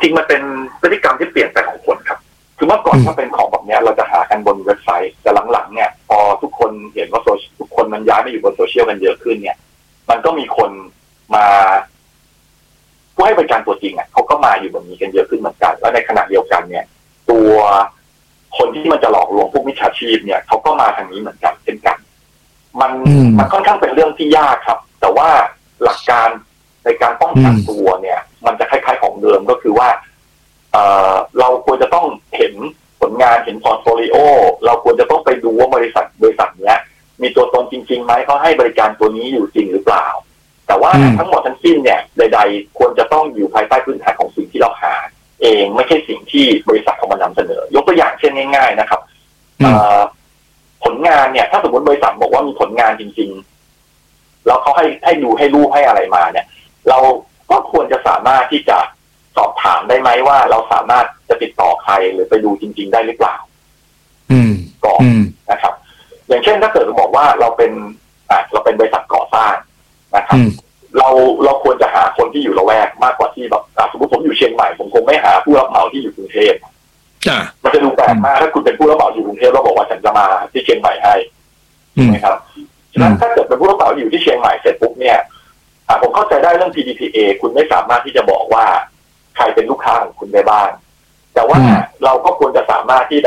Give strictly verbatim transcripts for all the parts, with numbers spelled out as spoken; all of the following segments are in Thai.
ริงๆมันเป็นพฤติกรรมที่เปลี่ยนไปของคนครับคือเมื่อก่อนถ้าเป็นของแบบนี้เราจะหากันบนเว็บไซต์แต่หลังๆเนี่ยพอทุกคนเห็นว่าโซทุกคนมันย้ายมาอยู่บนโซเชียลกันเยอะขึ้นเนี่ยมันก็มีคนมาผู้ให้บริการตัวจริงอ่ะเขาก็มาอยู่บนนี้กันเยอะขึ้นเหมือนกันแล้วในขณะเดียวกันเนี่ยตัวคนที่มันจะหลอกลวงพวกมิจฉาชีพเนี่ยเขาก็มาทางนี้เหมือนกันเช่นกันมันมันค่อนข้างเป็นเรื่องที่ยากครับแต่ว่าหลักการในการป้องกันตัวเนี่ยมันจะคล้ายๆของเดิมก็คือว่าเอ่อเราควรจะต้องเห็นผลงานเห็นพอร์ตโฟลิโอเราควรจะต้องไปดูว่าบริษัทบริษัทเนี้ยมีตัวตนจริงๆไหมเขาให้บริการตัวนี้อยู่จริงหรือเปล่าแต่ว่าทั้งหมดทั้งสิ้นเนี่ยใดๆควรจะต้องอยู่ภายใต้พื้นฐานของสิ่งที่เราหาเองไม่ใช่สิ่งที่บริษัทเขามานำเสนอยกตัวอย่างเช่นง่ายๆนะครับผลงานเนี่ยถ้าสมมติบริษัทบอกว่ามีผลงานจริงๆแล้วเขาให้ให้ดูให้รูปให้อะไรมาเนี่ยเราก็ควรจะสามารถที่จะสอบถามได้ไหมว่าเราสามารถจะติดต่อใครหรือไปดูจริงๆได้หรือเปล่าก่อนนะครับอย่างเช่นถ้าเกิดเราบอกว่าเราเป็นอ่ะเราเป็นบริษัทก่อสร้างนะครับเราเราควรจะหาคนที่อยู่ละแวกมากกว่าที่แบบสมมติผมอยู่เชียงใหม่ผมคงไม่หาผู้รับเหมาที่อยู่กรุงเทพมันจะดูแปลกมากถ้าคุณเป็นผู้รับเหมาอยู่กรุงเทพแล้วบอกว่าฉันจะมาที่เชียงใหม่ให้ใช่ไหมครับฉะนั้นถ้าเกิดเป็นผู้รับเหมาอยู่ที่เชียงใหม่เสร็จปุ๊บเนี่ยผมเข้าใจได้เรื่อง พี ดี พี เอ คุณไม่สามารถที่จะบอกว่าใครเป็นลูกค้าของคุณได้บ้างแต่ว่าเราก็ควรจะสามารถที่จะ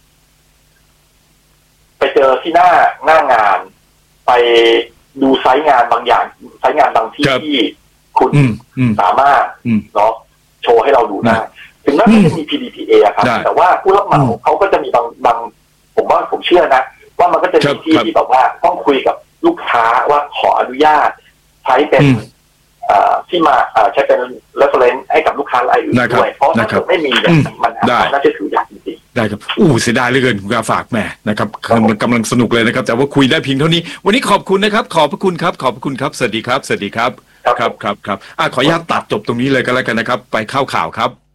ไปเจอที่หน้าหน้างานไปดูไซต์งานบางอย่างไซต์งานบางที่ที่คุณสามารถเนาะโชว์ให้เราดูได้ถึงแม้ไม่จะมี พี ดี พี เอ ครับแต่ว่าผู้รับเหมาเขาก็จะมีบางบางผมว่าผมเชื่อนะว่ามันก็จะมีที่ที่แบบว่าต้องคุยกับลูกค้าว่าขออนุญาตใช้เป็นที่มาใช้เป็น reference ให้กับลูกค้ารายอื่นด้วยเพราะถ้าเกิดไม่มีเนี่ยมันน่าจะถือยากจริงๆได้ครับอู้เสียดายเหลือเกินคุณกาฝากแม่นะครับกำลังสนุกเลยนะครับแต่ว่าคุยได้เพียงเท่านี้วันนี้ขอบคุณนะครับขอบพระคุณครับขอบพระคุณครับสวัสดีครับสวัสดีครับครับครับครับอ่ะขออนุญาตตัดจบตรงนี้เลยก็แล้วกันนะครับไปเข้าข่าวครับ